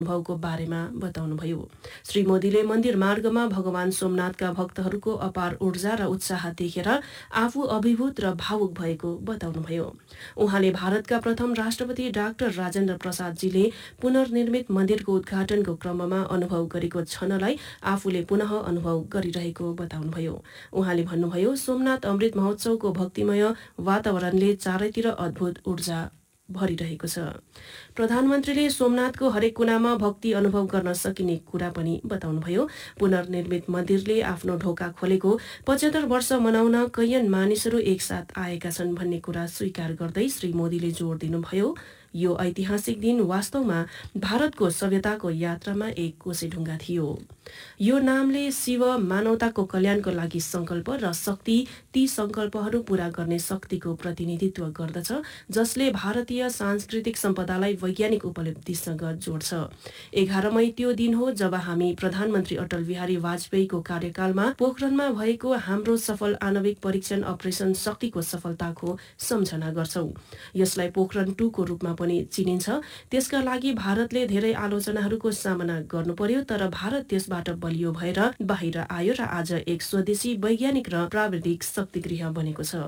अनुभवको बारेमा बताउनुभयो। श्री मोदीले मन्दिर मार्गमा भगवान सोमनाथका भक्तहरूको अपार ऊर्जा र उत्साह देखेर आफू अभिभूत र भावुक भएको बताउनुभयो। उहाँले भारतका प्रथम राष्ट्रपति डाक्टर राजेन्द्र प्रसादजीले पुनर्निर्मित मन्दिरको उद्घाटनको क्रममा अनुभव गरेको क्षणलाई आफूले पुनः अनुभव गरिरहेको बताउनुभयो। उहाँले भन्नुभयो, सोमनाथ अमृत महोत्सवको भक्तिमय वातावरणले चारैतिर अद्भुत ऊर्जा भरिरहेको छ। प्रधानमन्त्रीले सोमनाथको हरेक कुनामा भक्ति अनुभव गर्न सकिने कुरा पनि बताउनुभयो। पुनर्निर्मित मन्दिरले आफ्नो ढोका खोलेको 75 वर्ष मनाउन कैयन मानिसहरू एकसाथ आएका छन् भन्ने कुरा स्वीकार गर्दै श्री मोदीले जोड दिनुभयो, यो ऐतिहासिक दिन वास्तवमा भारतको सभ्यताको यात्रामा एक कोसेढुङ्गा थियो। यो नामले शिव मानवताको कल्याणको लागि संकल्प र शक्ति, ती संकल्पहरू पूरा गर्ने शक्तिको प्रतिनिधित्व गर्दछ, जसले भारतीय सांस्कृतिक सम्पदालाई वैज्ञानिक उपलब्धिसँग जोड्छ। 11 मई त्यो दिन हो जब हामी प्रधानमन्त्री अटल बिहारी वाजपेयीको कार्यकालमा पोखरणमा भएको हाम्रो सफल आणविक परीक्षण अपरेसन शक्तिको सफलताको सम्झना गर्छौं। यसलाई पोखरण 2 को रूपमा पनि चिनिन्छ। त्यसका लागि भारतले धेरै आलोचनाहरूको सामना गर्नु पर्यो, तर भारत त्यसबाट बलियो भएर बाहिर आयो र आज एक स्वदेशी वैज्ञानिक र प्राविधिक शक्तिगृह बनेको छ।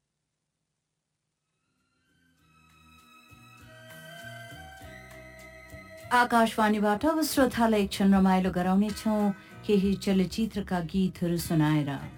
आकाशवाणीबाट अब श्रोतालाई एक क्षण रमाइलो गराउनेछौँ केही चलचित्रका गीतहरू सुनाएर।